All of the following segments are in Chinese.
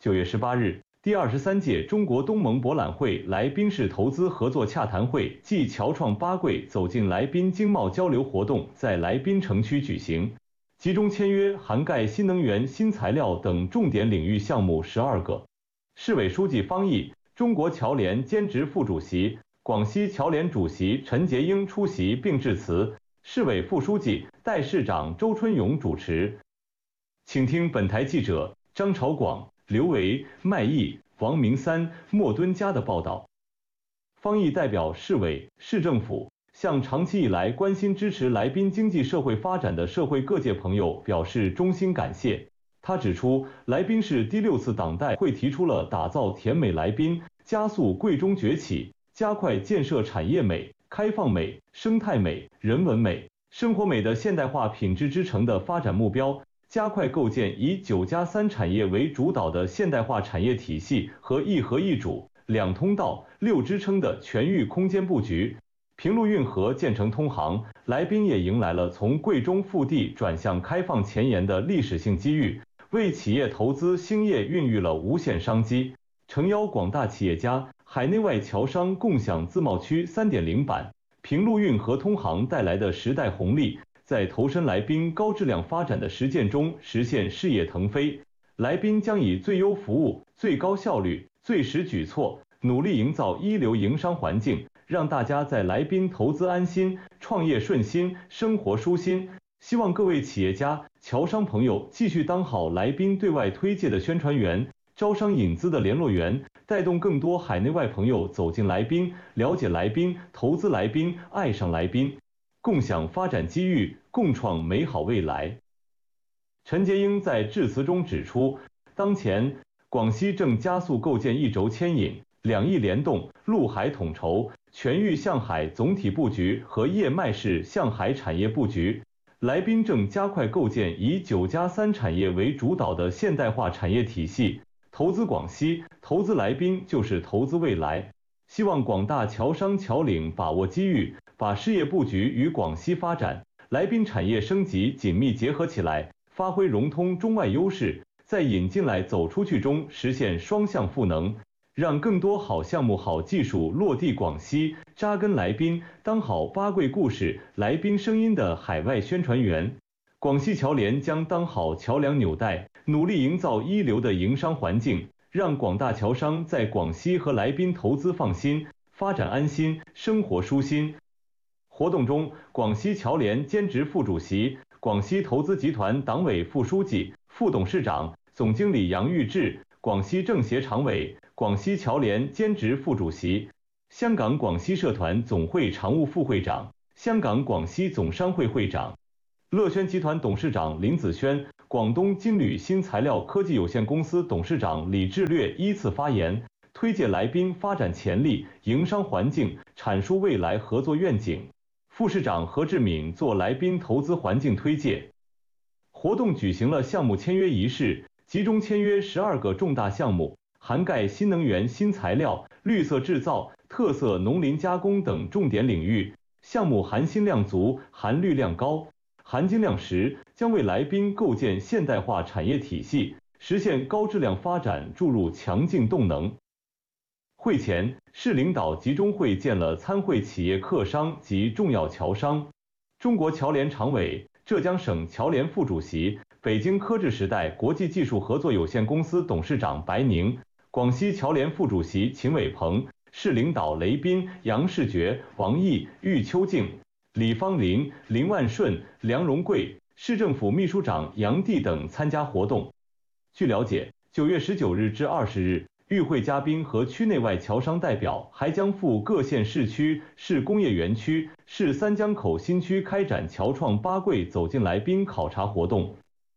9月18日，第23届中国东盟博览会来宾市投资合作洽谈会暨侨创八柜走进来宾经贸交流活动在来宾城区举行，集中签约涵盖新能源、新材料等重点领域项目12个。市委书记方毅、中国侨联兼职副主席、广西侨联主席陈洁英出席并致辞，市委副书记、代市长周春勇主持。请听本台记者张朝广、刘维、麦毅、王明三、莫敦佳的报道。方毅代表市委、市政府向长期以来关心支持来宾经济社会发展的社会各界朋友表示衷心感谢。他指出，来宾市第6次党代会提出了打造甜美来宾、加速贵中崛起、加快建设产业美、开放美、生态美、人文美、生活美的现代化品质之城的发展目标，加快构建以9+3产业为主导的现代化产业体系和一核一主、2通道、6支撑的全域空间布局。平陆运河建成通航，来宾也迎来了从贵中腹地转向开放前沿的历史性机遇，为企业投资兴业孕育了无限商机，诚邀广大企业家、海内外侨商共享自贸区3.0版平陆运河通航带来的时代红利，在投身来宾高质量发展的实践中实现事业腾飞。来宾将以最优服务、最高效率、最实举措，努力营造一流营商环境，让大家在来宾投资安心、创业顺心、生活舒心。希望各位企业家、侨商朋友继续当好来宾对外推介的宣传员、招商引资的联络员，带动更多海内外朋友走进来宾、了解来宾、投资来宾、爱上来宾，共享发展机遇，共创美好未来。陈洁英在致辞中指出，当前广西正加速构建一轴牵引、两翼联动、陆海统筹、全域向海总体布局和叶脉式向海产业布局。来宾正加快构建以9+3产业为主导的现代化产业体系，投资广西、投资来宾就是投资未来。希望广大侨商侨领把握机遇，把事业布局与广西发展、来宾产业升级紧密结合起来，发挥融通中外优势，在引进来走出去中实现双向赋能，让更多好项目、好技术落地广西，扎根来宾，当好八柜故事、来宾声音的海外宣传员。广西侨联将当好桥梁纽带，努力营造一流的营商环境，让广大侨商在广西和来宾投资放心、发展安心、生活舒心。活动中，广西侨联兼职副主席、广西投资集团党委副书记、副董事长、总经理杨玉志，广西政协常委、广西侨联兼职副主席，香港广西社团总会常务副会长，香港广西总商会会长，乐轩集团董事长林子轩，广东金旅新材料科技有限公司董事长李志略依次发言，推介来宾发展潜力、营商环境，阐述未来合作愿景。副市长何志敏做来宾投资环境推介。活动举行了项目签约仪式，集中签约12个重大项目，涵盖新能源、新材料、绿色制造、特色农林加工等重点领域。项目含金量足、含绿量高、含金量实，将为来宾构建现代化产业体系，实现高质量发展注入强劲动能。会前，市领导集中会见了参会企业客商及重要侨商。中国侨联常委、浙江省侨联副主席、北京科智时代国际技术合作有限公司董事长白宁，广西侨联副主席秦伟鹏，市领导雷斌、杨世觉、王毅、郁秋静、李方林、林万顺、梁荣贵，市政府秘书长杨帝等参加活动。据了解，9月19日至20日，与会嘉宾和区内外侨商代表还将赴各县市区、市工业园区、市三江口新区开展侨创八柜走进来宾考察活动。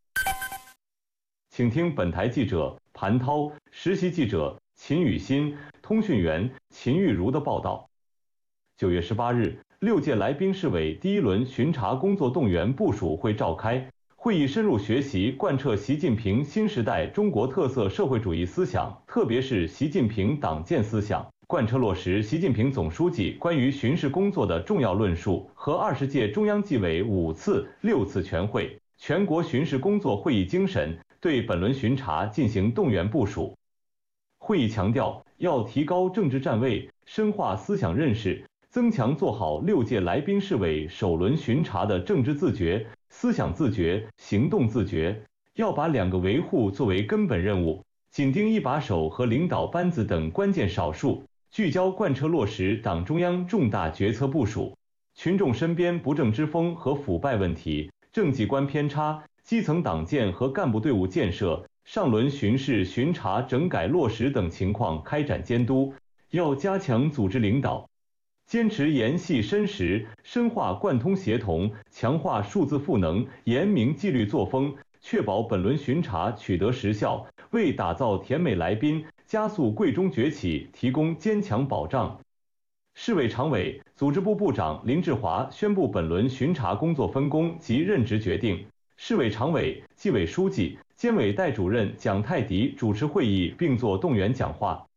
请听本台记者盘涛、实习记者秦雨欣、通讯员秦玉如的报道。9月18日，6届来宾市委第1轮巡查工作动员部署会召开。会议深入学习贯彻习近平新时代中国特色社会主义思想，特别是习近平党建思想，贯彻落实习近平总书记关于巡视工作的重要论述和20届中央纪委5次、6次全会、全国巡视工作会议精神， 对本轮巡查进行动员部署。会议强调，要提高政治站位，深化思想认识，增强做好6届来宾市委首轮巡查的政治自觉、思想自觉、行动自觉，要把2个维护作为根本任务，紧盯一把手和领导班子等关键少数，聚焦贯彻落实党中央重大决策部署。群众身边不正之风和腐败问题、政绩观偏差、基层党建和干部队伍建设、上轮巡视巡查整改落实等情况开展监督，要加强组织领导，坚持研细深实，深化贯通协同，强化数字赋能，严明纪律作风，确保本轮巡查取得实效，为打造甜美来宾、加速贵中崛起提供坚强保障。市委常委、组织部部长林志华宣布本轮巡查工作分工及任职决定。市委常委、纪委书记、监委代主任蒋泰迪主持会议并作动员讲话。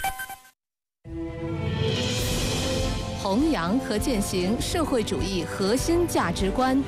弘扬和践行社会主义核心价值观。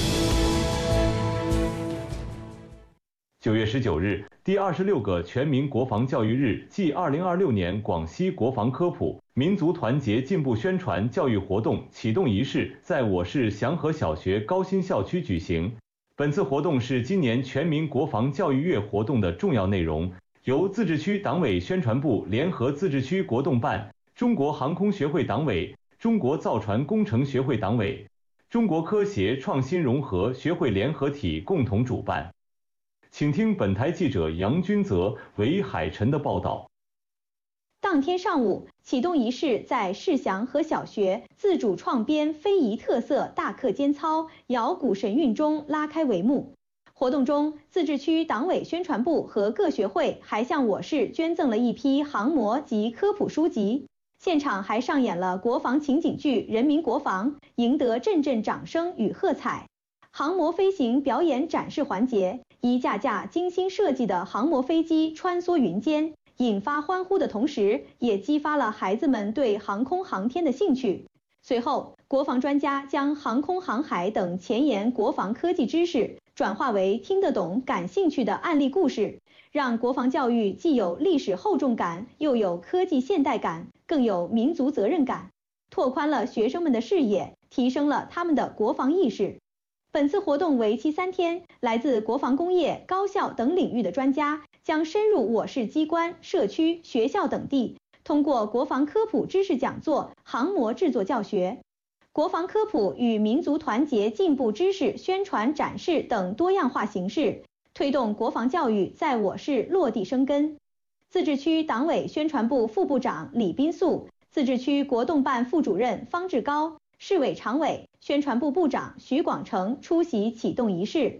9月19日，第26个全民国防教育日暨2026年广西国防科普、民族团结进步宣传教育活动启动仪式在我市祥和小学高新校区举行。本次活动是今年全民国防教育月活动的重要内容，由自治区党委宣传部联合自治区国动办、中国航空学会党委、中国造船工程学会党委、中国科协创新融合学会联合体共同主办。请听本台记者杨君泽、韦海晨的报道。 当天上午，启动仪式在市祥和小学自主创编非遗特色大课间操摇鼓神韵中拉开帷幕。活动中，自治区党委宣传部和各学会还向我市捐赠了一批航模及科普书籍。现场还上演了国防情景剧《人民国防》，赢得阵阵掌声与喝彩。航模飞行表演展示环节，一架架精心设计的航模飞机穿梭云间，引发欢呼的同时，也激发了孩子们对航空航天的兴趣。随后，国防专家将航空航海等前沿国防科技知识转化为听得懂、感兴趣的案例故事，让国防教育既有历史厚重感，又有科技现代感，更有民族责任感，拓宽了学生们的视野，提升了他们的国防意识。本次活动为期3天，来自国防工业、高校等领域的专家将深入我市机关、社区、学校等地，通过国防科普知识讲座、航模制作教学、国防科普与民族团结进步知识宣传展示等多样化形式，推动国防教育在我市落地生根。自治区党委宣传部副部长李斌素、自治区国动办副主任方志高、市委常委、宣传部部长徐广成出席启动仪式。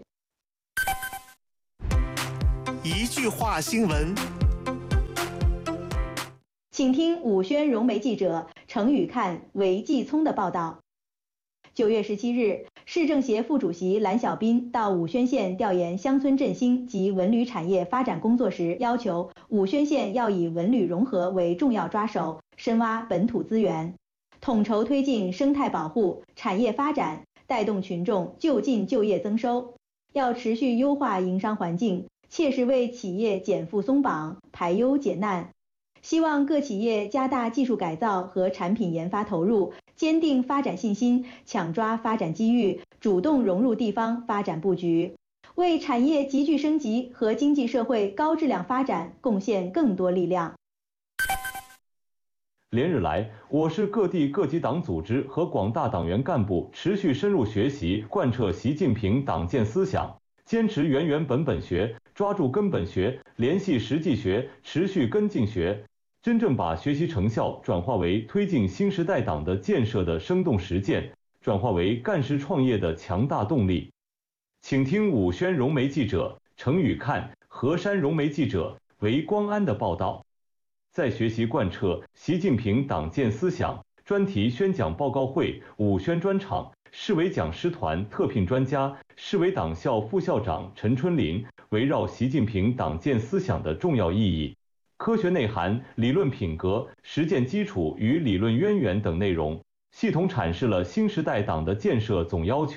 一句话新闻， 请听武宣融媒记者程宇看、韦继聪的报道。9月17日，市政协副主席蓝小斌到武宣县调研乡村振兴及文旅产业发展工作时，要求武宣县要以文旅融合为重要抓手，深挖本土资源，统筹推进生态保护、产业发展，带动群众就近就业增收。要持续优化营商环境，切实为企业减负松绑、排忧解难。希望各企业加大技术改造和产品研发投入，坚定发展信心，抢抓发展机遇，主动融入地方发展布局，为产业急剧升级和经济社会高质量发展贡献更多力量。 连日来，我市各地各级党组织和广大党员干部持续深入学习贯彻习近平党建思想，坚持原原本本学，抓住根本学，联系实际学，持续跟进学，真正把学习成效转化为推进新时代党的建设的生动实践，转化为干事创业的强大动力。请听武宣融媒记者程宇看、河山融媒记者韦光安的报道。在学习贯彻习近平党建思想专题宣讲报告会武宣专场，市委讲师团特聘专家、市委党校副校长陈春林围绕习近平党建思想的重要意义、科学内涵、理论品格、实践基础与理论渊源等内容，系统阐释了新时代党的建设总要求、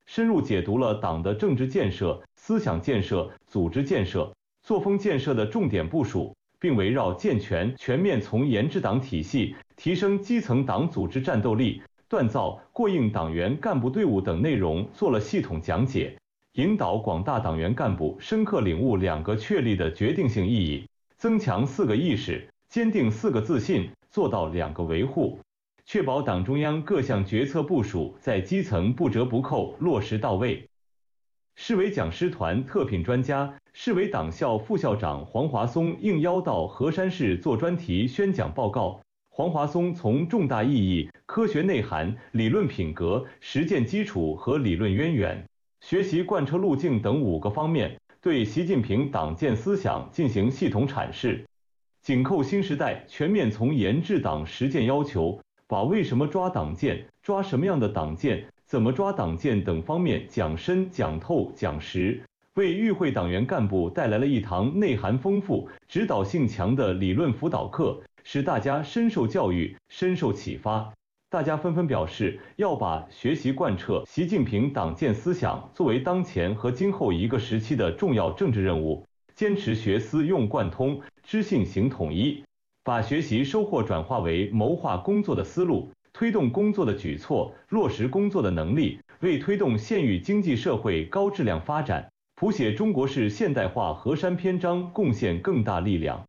深入解读了党的政治建设、思想建设、组织建设、作风建设的重点部署，并围绕健全、全面从严治党体系、提升基层党组织战斗力、锻造过硬党员干部队伍等内容做了系统讲解，引导广大党员干部深刻领悟2个确立的决定性意义，增强4个意识，坚定4个自信，做到2个维护，确保党中央各项决策部署在基层不折不扣落实到位。市委讲师团特聘专家、市委党校副校长黄华松应邀到河山市做专题宣讲报告。黄华松从重大意义、科学内涵、理论品格、实践基础和理论渊源、学习贯彻路径等5个方面，对习近平党建思想进行系统阐释，紧扣新时代全面从严治党实践要求，把为什么抓党建、抓什么样的党建、怎么抓党建等方面讲深、讲透、讲实，为与会党员干部带来了一堂内涵丰富、指导性强的理论辅导课，使大家深受教育、深受启发。大家纷纷表示，要把学习贯彻习近平党建思想作为当前和今后一个时期的重要政治任务，坚持学思用贯通、知信行统一，把学习收获转化为谋划工作的思路，推动工作的举措，落实工作的能力，为推动县域经济社会高质量发展，谱写中国式现代化河山篇章贡献更大力量。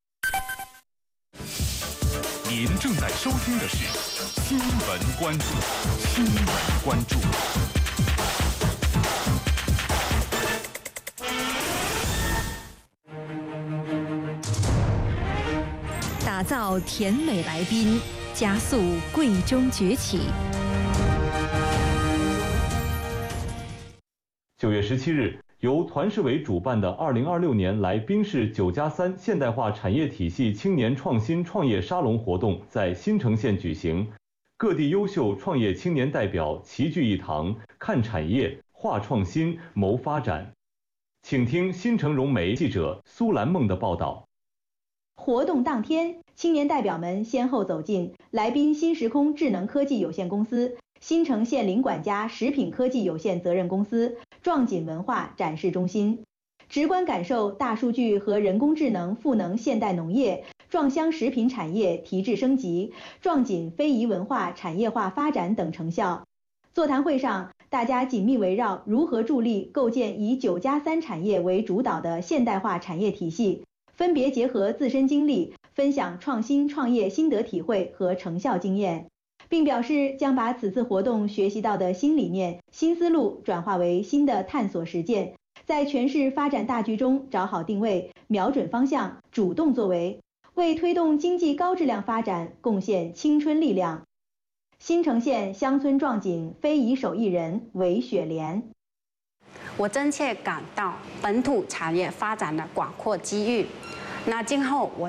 您正在收听的是新闻关注，新闻关注。 打造甜美来宾，加速贵中崛起。 9月17日，由团市委主办的2026年来宾市9+3现代化产业体系青年创新创业沙龙活动在新城县举行，各地优秀创业青年代表齐聚一堂，看产业、话创新、谋发展。请听新城融媒记者苏兰梦的报道。 活动当天，青年代表们先后走进来宾新时空智能科技有限公司、新城县林管家食品科技有限责任公司、壮锦文化展示中心，直观感受大数据和人工智能赋能现代农业、壮乡食品产业提质升级、壮锦非遗文化产业化发展等成效。座谈会上，大家紧密围绕如何助力构建以9+3产业为主导的现代化产业体系，分别结合自身经历，分享创新创业心得体会和成效经验，并表示将把此次活动学习到的新理念、新思路转化为新的探索实践，在全市发展大局中找好定位、瞄准方向、主动作为，为推动经济高质量发展贡献青春力量。新城县乡村壮锦非遗手艺人韦雪莲， 我真切感到本土产业发展的广阔机遇。那今后我